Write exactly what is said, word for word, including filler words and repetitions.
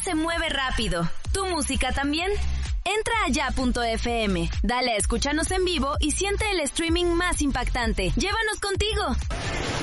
se mueve rápido. ¿Tu música también? Entra a ya punto efe eme, dale a escúchanos en vivo y siente el streaming más impactante. ¡Llévanos contigo!